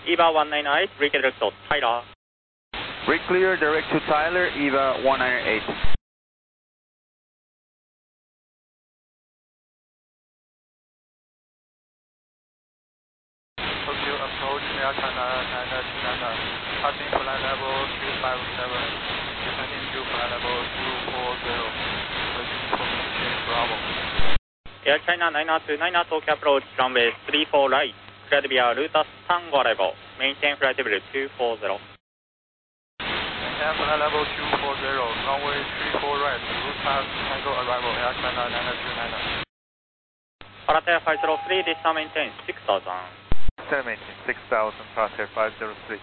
EVA 198, redirect to Tyler. Reclear, direct to Tyler, EVA 198. Tokyo approach Air China 929, passing flight level 257, descending to flight level 240, waiting for change Bravo. Air China 929, Tokyo approach runway 34 right, cleared via Lotus Tango arrival, maintain flight level 240. Maintain flight level 240, runway 34 right, Lotus Tango arrival, Air China 929. Parater 503, descend maintain 6000. Descend maintain 6000, Parater 503.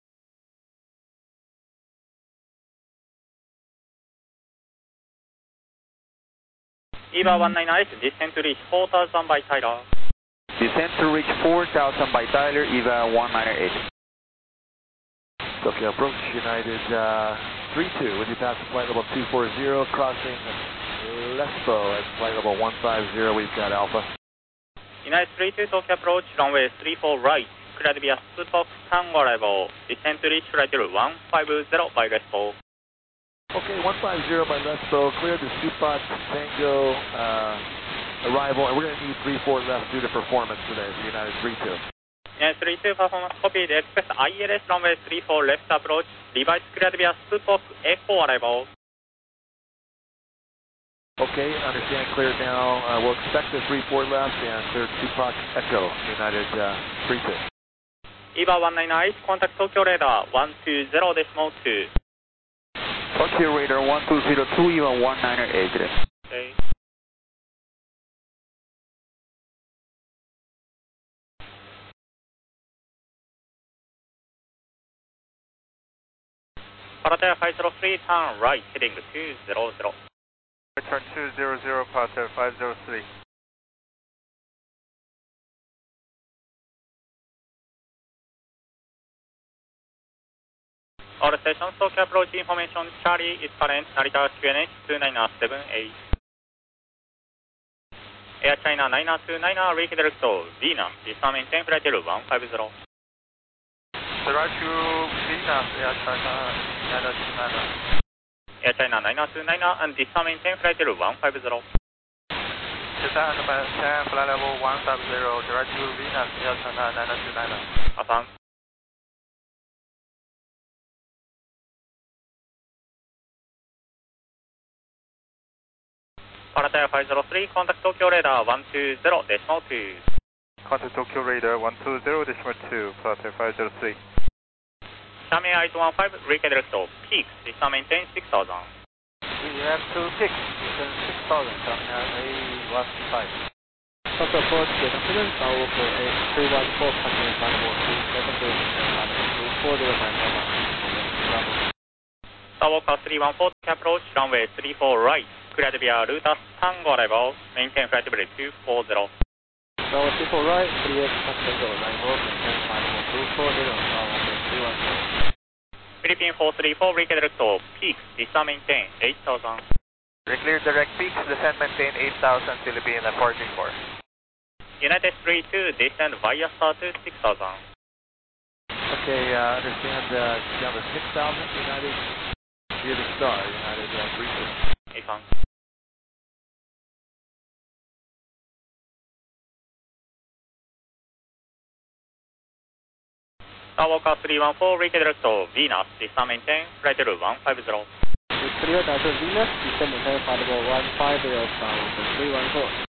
EVA 198, descend to reach 4000 by Tyler. Descent to reach 4000 by Tyler, EVA 198. Tokyo approach United 32, when you pass flight level 240, crossing Lesbo at flight level 150, we've got Alpha. United 32, Tokyo approach runway 34 right, cleared via Spock Tango arrival, descend to reach flight level 150 by Lesbo. Okay, 150 by Lesbo, cleared the Supat Tango arrival, and we're going to need 34 left due to performance today for United 32. United 32, performance copied, expect ILS runway 34 left approach, device cleared via Spock Echo arrival. Okay, understand, cleared now. We'll expect the 34 left and clear Supat Echo, United 32. EVA 198, contact Tokyo radar 120.2. Tokyo radar 1202, EVA 198. Okay. Parater 503, turn right, heading 200. Return 200, Parater 503. All stations, Tokyo approach information, Charlie is current, Narita QNH 2978. Air China 929, redirect to Venus, descend maintain flight level 150. Direct to Venus, Air China 929. Air China 929, and descend maintain flight level 150. Descend and maintain flight level 150, direct to Venus, Air China 929. Affirm. Parater 503, contact Tokyo radar 120.2. Contact Tokyo radar 120.2, Parater 503. Xiamen 815, redirect to Peaks, descend maintain 6000. We have two peaks, descend 6000, Xiamen A15. Tokyo approach, get accident, now for 314, passing final 370, and 240 by Bravo. Skywalker 314, approach runway 34 right, cleared via Lotus Tango arrival, maintain flight level 240. Now 34 right, 3X Tango arrival, maintain final 240, and now 314. Philippine 434, redirect to Peaks, descend maintain 8000. Reclear direct peaks, descend maintain 8000, Philippine 434. United 32, descend via star to 6000. Okay, understand, down to 6,000, United, via the star, United 32. Affirm. Skywalker 314, redirect to Venus, descend maintain flight level 150. Clear, Dr. Venus, descend maintain flight level 150, 314.